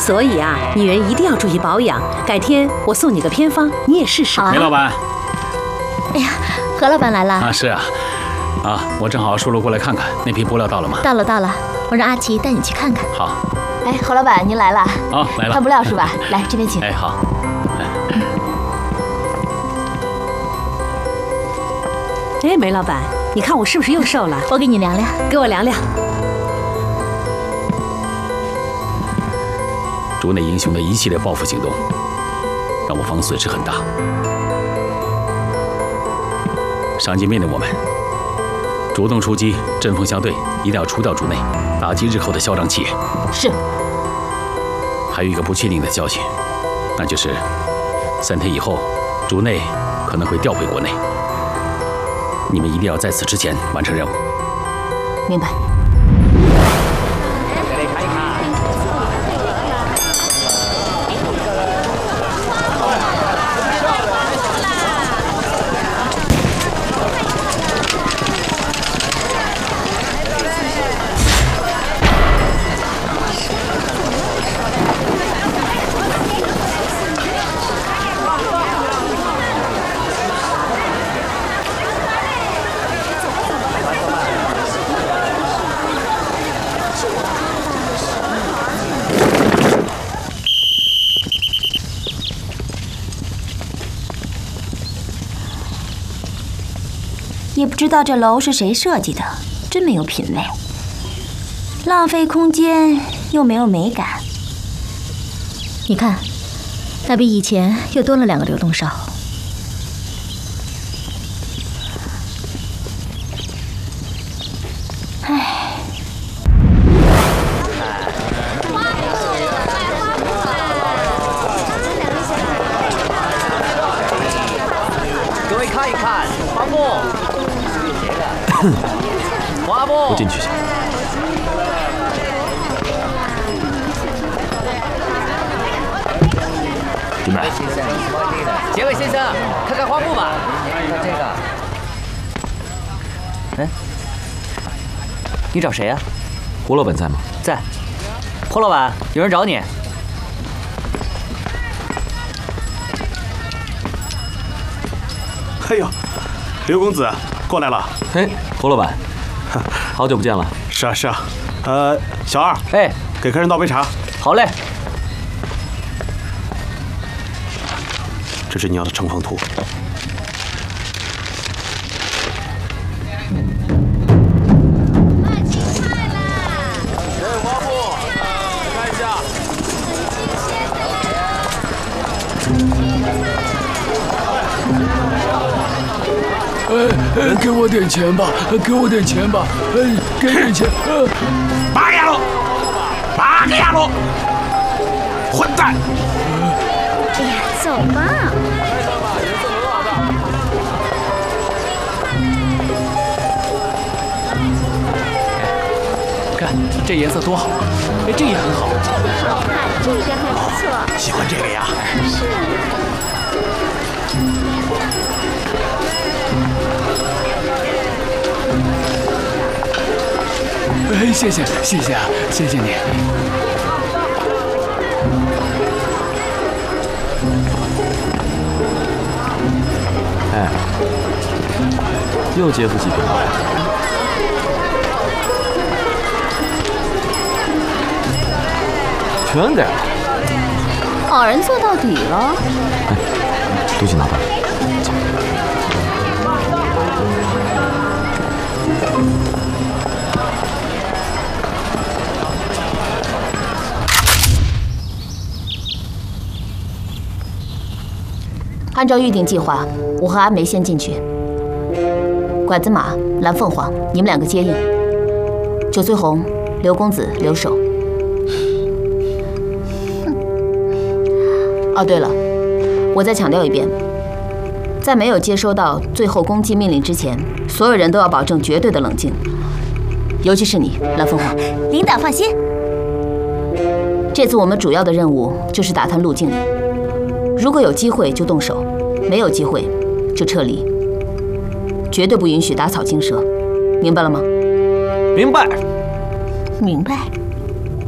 所以啊，女人一定要注意保养。改天我送你个偏方，你也试试。 梅老板， 哎呀，何老板来了啊！是啊，我正好顺路过来看看，那批布料到了吗？ 到了，我让阿奇带你去看看。 好。 哎，何老板您来了。 来了。 看布料是吧？来这边请。 哎，好。 哎，梅老板，你看我是不是又瘦了？ 我给你量量， 给我量量。 竹内英雄的一系列报复行动，让我方损失很大。上级命令我们主动出击，针锋相对，一定要除掉竹内，打击日后的嚣张气焰。 是。 还有一个不确定的消息，那就是3天以后，竹内可能会调回国内。你们一定要在此之前完成任务。 明白。 也不知道这楼是谁设计的，真没有品味，浪费空间又没有美感。 你看，那比以前又多了2个流动哨。 唉。 各位看一看，花木，花木， 我进去一下。准备。 杰克先生，看看花木吧。看这个。哎，你找谁呀？ 胡老板在吗？ 在。胡老板，有人找你。 哎呦，刘公子过来了。 嘿，胡老板，好久不见了。 是啊是啊，小二， 哎， 给客人倒杯茶。 好嘞。 这是你要的乘风图。 花木，看一下。 给我点钱吧，给我点钱吧，给点钱。 八个丫头，8个丫头，混蛋！ 哎呀，走吧。 看这颜色多好，哎，这也很好。 这个还不错。 喜欢这个呀？ 是。 哎，谢谢啊，谢谢你。 哎，又劫富济贫了。全给了。 好人做到底了。 哎，东西拿吧。走。 按照预定计划，我和阿梅先进去，拐子马、蓝凤凰，你们2个接应。九翠红、刘公子留守。哦，对了，我再强调一遍，在没有接收到最后攻击命令之前，所有人都要保证绝对的冷静，尤其是你，蓝凤凰。 领导放心。 这次我们主要的任务就是打探路径，如果有机会就动手，没有机会就撤离，绝对不允许打草惊蛇，明白了吗？ 明白。 明白。